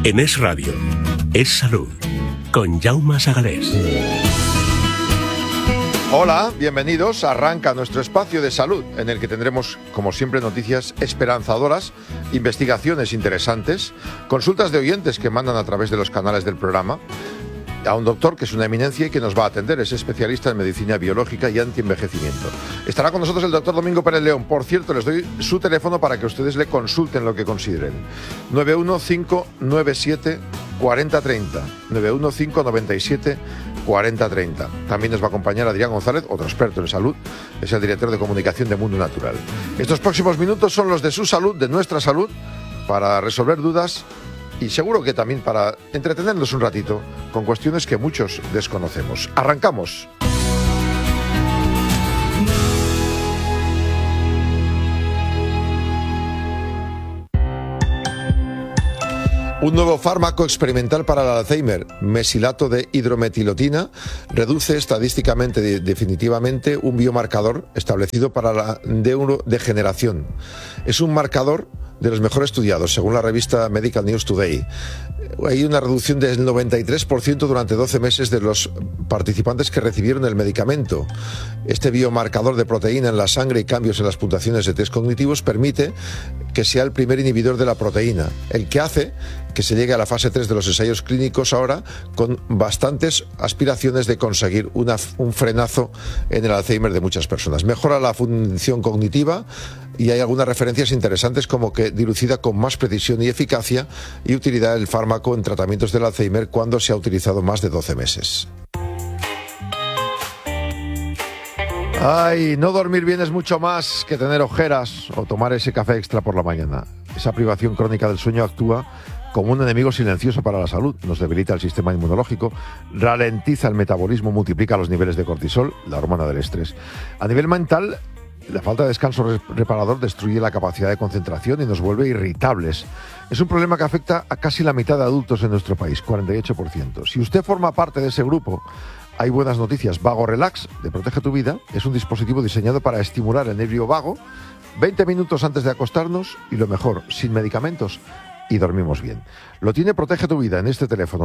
En Es Radio, Es Salud, con Jaume Sagalés. Hola, bienvenidos. Arranca nuestro espacio de salud, en el que tendremos, como siempre, noticias esperanzadoras, investigaciones interesantes, consultas de oyentes que mandan a través de los canales del programa, a un doctor que es una eminencia y que nos va a atender, es especialista en medicina biológica y antienvejecimiento. Estará con nosotros el doctor Domingo Pérez León. Por cierto, les doy su teléfono para que ustedes le consulten lo que consideren. 91597 4030. 91597 4030. También nos va a acompañar Adrián González, otro experto en salud, es el director de comunicación de Mundo Natural. Estos próximos minutos son los de su salud, de nuestra salud, para resolver dudas y seguro que también para entretenernos un ratito con cuestiones que muchos desconocemos. ¡Arrancamos! Un nuevo fármaco experimental para el Alzheimer, mesilato de hidrometilotina, reduce estadísticamente definitivamente un biomarcador establecido para la neurodegeneración. Es un marcador de los mejor estudiados, según la revista Medical News Today. Hay una reducción del 93% durante 12 meses de los participantes que recibieron el medicamento. Este biomarcador de proteína en la sangre y cambios en las puntuaciones de test cognitivos permite que sea el primer inhibidor de la proteína, el que hace que se llegue a la fase 3 de los ensayos clínicos ahora con bastantes aspiraciones de conseguir un frenazo en el Alzheimer de muchas personas. Mejora la función cognitiva y hay algunas referencias interesantes como que dilucida con más precisión y eficacia y utilidad el fármaco en tratamientos del Alzheimer cuando se ha utilizado más de 12 meses. Ay, no dormir bien es mucho más que tener ojeras o tomar ese café extra por la mañana. Esa privación crónica del sueño actúa como un enemigo silencioso para la salud. Nos debilita el sistema inmunológico, ralentiza el metabolismo, multiplica los niveles de cortisol, la hormona del estrés. A nivel mental, la falta de descanso reparador destruye la capacidad de concentración y nos vuelve irritables. Es un problema que afecta a casi la mitad de adultos en nuestro país, 48%. Si usted forma parte de ese grupo, hay buenas noticias. Vago Relax, de Protege tu Vida, es un dispositivo diseñado para estimular el nervio vago 20 minutos antes de acostarnos y, lo mejor, sin medicamentos, y dormimos bien. Lo tiene Protege tu Vida en este teléfono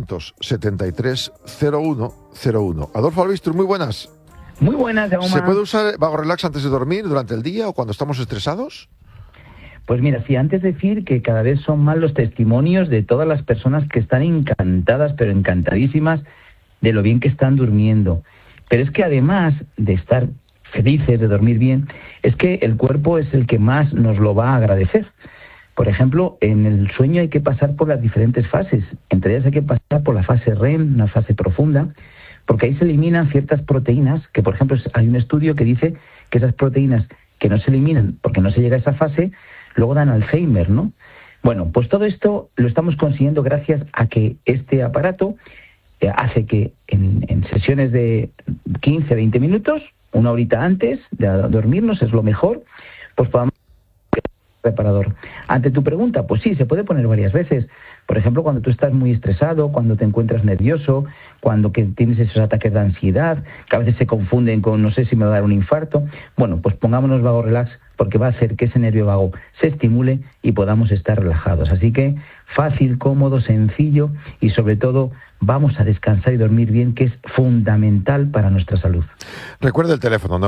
973 0101. Adolfo Albistur, muy buenas. Muy buenas, Jaume. ¿Se puede usar Vago Relax antes de dormir, durante el día o cuando estamos estresados? Pues mira, sí, antes decir que cada vez son más los testimonios de todas las personas que están encantadas, pero encantadísimas de lo bien que están durmiendo. Pero es que además de estar felices, de dormir bien, es que el cuerpo es el que más nos lo va a agradecer. Por ejemplo, en el sueño hay que pasar por las diferentes fases. Entre ellas hay que pasar por la fase REM, una fase profunda, porque ahí se eliminan ciertas proteínas, que por ejemplo hay un estudio que dice que esas proteínas que no se eliminan porque no se llega a esa fase, luego dan Alzheimer, ¿no? Bueno, pues todo esto lo estamos consiguiendo gracias a que este aparato hace que en sesiones de 15, 20 minutos, una horita antes de dormirnos, es lo mejor, pues podamos reparador. Ante tu pregunta, pues sí, se puede poner varias veces. Por ejemplo, cuando tú estás muy estresado, cuando te encuentras nervioso, cuando que tienes esos ataques de ansiedad, que a veces se confunden con no sé si me va a dar un infarto. Bueno, pues pongámonos Vago Relax porque va a hacer que ese nervio vago se estimule y podamos estar relajados. Así que fácil, cómodo, sencillo y sobre todo vamos a descansar y dormir bien, que es fundamental para nuestra salud. Recuerda el teléfono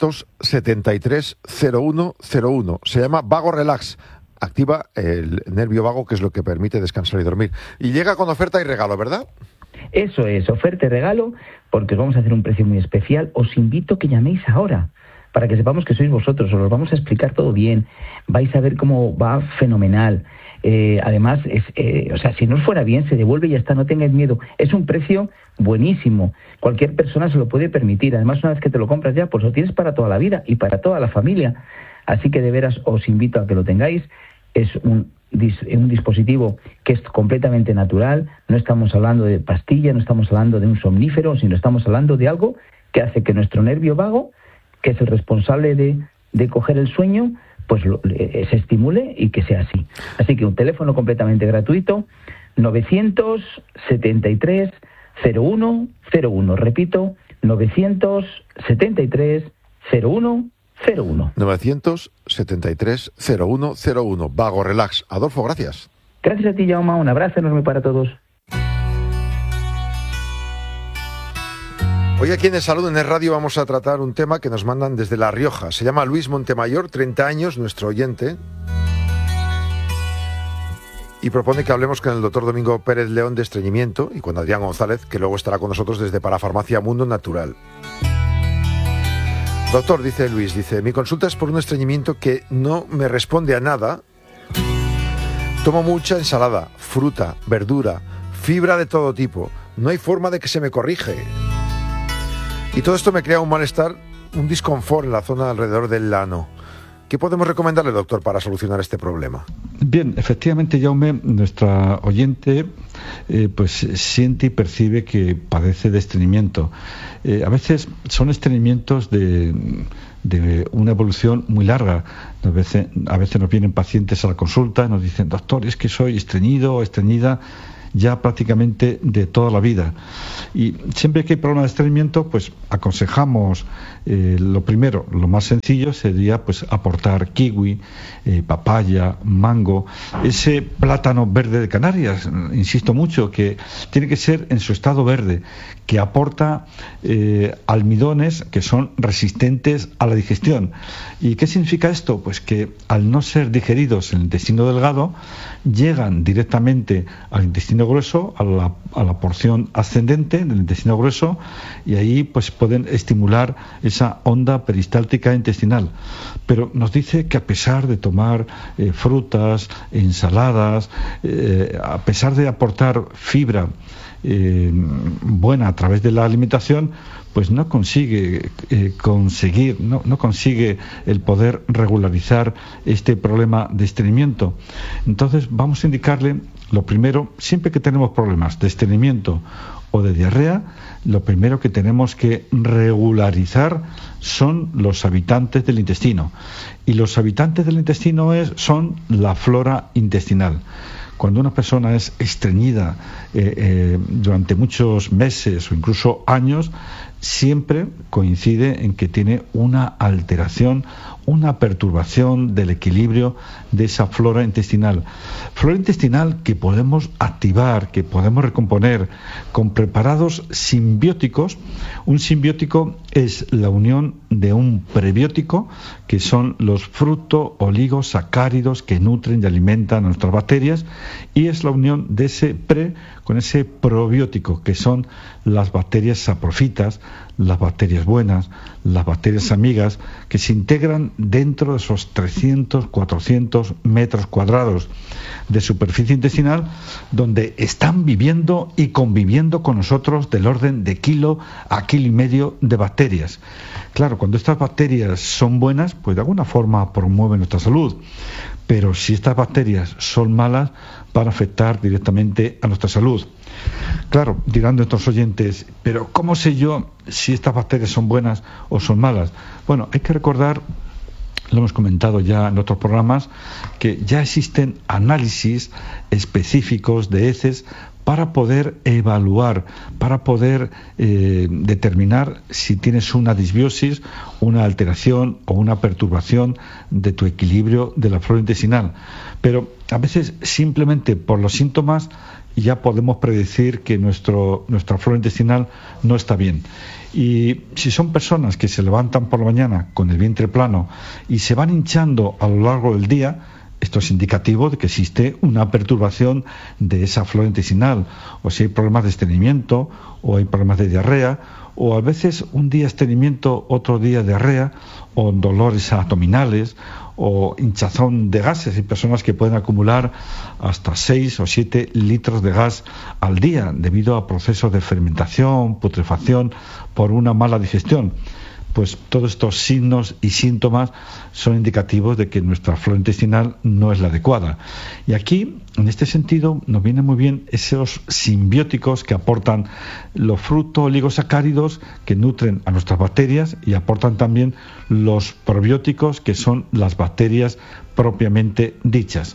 973 0101. Se llama Vago Relax. Activa el nervio vago, que es lo que permite descansar y dormir. Y llega con oferta y regalo, ¿verdad? Eso es, oferta y regalo, porque os vamos a hacer un precio muy especial. Os invito a que llaméis ahora, para que sepamos que sois vosotros. Os lo vamos a explicar todo bien. Vais a ver cómo va fenomenal. Además, si no os fuera bien, se devuelve y ya está, no tengáis miedo. Es un precio buenísimo. Cualquier persona se lo puede permitir. Además, una vez que te lo compras ya, pues lo tienes para toda la vida y para toda la familia. Así que de veras os invito a que lo tengáis. Es un dispositivo que es completamente natural. No estamos hablando de pastilla, no estamos hablando de un somnífero, sino estamos hablando de algo que hace que nuestro nervio vago, que es el responsable de coger el sueño, pues se estimule y que sea así. Así que un teléfono completamente gratuito, 973 0101. Repito, 973 0101. 973 0101. Vago Relax. Adolfo, gracias. Gracias a ti, Jaume, un abrazo enorme para todos. Hoy aquí en El Salud, en el Radio, vamos a tratar un tema que nos mandan desde La Rioja. Se llama Luis Montemayor, 30 años, nuestro oyente, y propone que hablemos con el doctor Domingo Pérez León de estreñimiento y con Adrián González, que luego estará con nosotros desde Parafarmacia Mundo Natural. Doctor, dice Luis, mi consulta es por un estreñimiento que no me responde a nada. Tomo mucha ensalada, fruta, verdura, fibra de todo tipo. No hay forma de que se me corrige. Y todo esto me crea un malestar, un disconfort en la zona alrededor del ano. ¿Qué podemos recomendarle, doctor, para solucionar este problema? Bien, efectivamente, Jaume, nuestra oyente pues siente y percibe que padece de estreñimiento. A veces son estreñimientos de una evolución muy larga. A veces nos vienen pacientes a la consulta y nos dicen, doctor, es que soy estreñido o estreñida ya prácticamente de toda la vida. Y siempre que hay problemas de estreñimiento, pues aconsejamos, lo primero, lo más sencillo sería pues aportar kiwi, papaya, mango, ese plátano verde de Canarias, insisto mucho, que tiene que ser en su estado verde, que aporta almidones que son resistentes a la digestión. ¿Y qué significa esto? Pues que al no ser digeridos en el intestino delgado, llegan directamente al intestino grueso, a la porción ascendente del intestino grueso, y ahí pues pueden estimular esa onda peristáltica intestinal. Pero nos dice que a pesar de tomar frutas, ensaladas, a pesar de aportar fibra buena a través de la alimentación, pues no consigue no consigue el poder regularizar este problema de estreñimiento. Entonces vamos a indicarle, lo primero, siempre que tenemos problemas de estreñimiento o de diarrea, lo primero que tenemos que regularizar son los habitantes del intestino. Y los habitantes del intestino son la flora intestinal. Cuando una persona es estreñida durante muchos meses o incluso años, siempre coincide en que tiene una alteración, una perturbación del equilibrio de esa flora intestinal. Flora intestinal que podemos activar, que podemos recomponer con preparados simbióticos. Un simbiótico es la unión de un prebiótico, que son los fructooligosacáridos que nutren y alimentan a nuestras bacterias, y es la unión de ese pre con ese probiótico, que son las bacterias saprofitas, las bacterias buenas, las bacterias amigas, que se integran dentro de esos 300, 400 metros cuadrados de superficie intestinal, donde están viviendo y conviviendo con nosotros del orden de kilo a kilo y medio de bacterias. Claro, cuando estas bacterias son buenas, pues de alguna forma promueven nuestra salud. Pero si estas bacterias son malas, van a afectar directamente a nuestra salud. Claro, dirán nuestros oyentes, pero ¿cómo sé yo si estas bacterias son buenas o son malas? Bueno, hay que recordar, lo hemos comentado ya en otros programas, que ya existen análisis específicos de heces para poder evaluar, para poder determinar si tienes una disbiosis, una alteración o una perturbación de tu equilibrio de la flora intestinal. Pero a veces simplemente por los síntomas ya podemos predecir que nuestra flora intestinal no está bien. Y si son personas que se levantan por la mañana con el vientre plano y se van hinchando a lo largo del día, esto es indicativo de que existe una perturbación de esa flora intestinal, o si hay problemas de estreñimiento, o hay problemas de diarrea, o a veces un día estreñimiento, otro día diarrea, o dolores abdominales, o hinchazón de gases. Hay personas que pueden acumular hasta 6 o 7 litros de gas al día debido a procesos de fermentación, putrefacción, por una mala digestión. Pues todos estos signos y síntomas son indicativos de que nuestra flora intestinal no es la adecuada. Y aquí, en este sentido, nos vienen muy bien esos simbióticos que aportan los fructooligosacáridos que nutren a nuestras bacterias, y aportan también los probióticos, que son las bacterias propiamente dichas.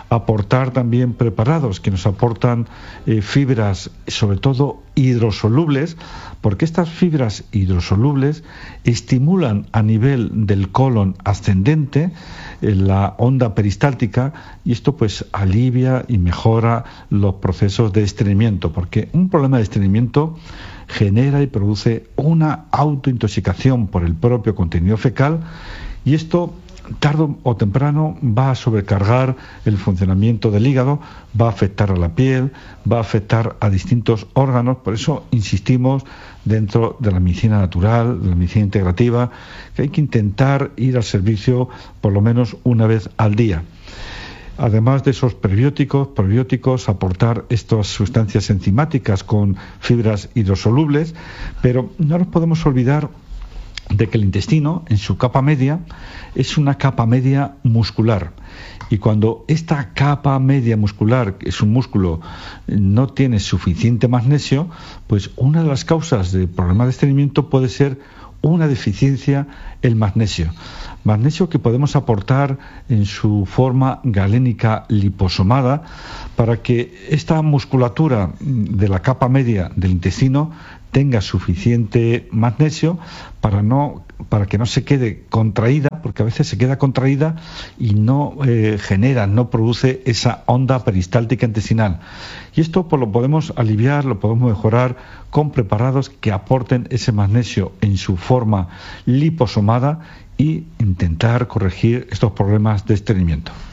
aportar también preparados que nos aportan fibras, sobre todo hidrosolubles, porque estas fibras hidrosolubles estimulan a nivel del colon ascendente la onda peristáltica, y esto pues alivia y mejora los procesos de estreñimiento, porque un problema de estreñimiento genera y produce una autointoxicación por el propio contenido fecal, y esto tarde o temprano va a sobrecargar el funcionamiento del hígado, va a afectar a la piel, va a afectar a distintos órganos. Por eso insistimos dentro de la medicina natural, de la medicina integrativa, que hay que intentar ir al servicio por lo menos una vez al día. Además de esos probióticos, aportar estas sustancias enzimáticas con fibras hidrosolubles, pero no nos podemos olvidar de que el intestino, en su capa media, es una capa media muscular. Y cuando esta capa media muscular, que es un músculo, no tiene suficiente magnesio, pues una de las causas del problema de estreñimiento puede ser una deficiencia en magnesio. Magnesio que podemos aportar en su forma galénica liposomada para que esta musculatura de la capa media del intestino tenga suficiente magnesio para que no se quede contraída, porque a veces se queda contraída y no no produce esa onda peristáltica intestinal. Y esto pues lo podemos aliviar, lo podemos mejorar con preparados que aporten ese magnesio en su forma liposomada y intentar corregir estos problemas de estreñimiento.